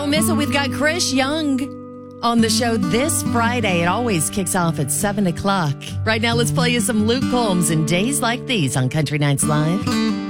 Don't miss it. We've got Chris Young on the show this Friday. It always kicks off at 7 o'clock. Right now, let's play you some Luke Combs and Days Like These on Country Nights Live.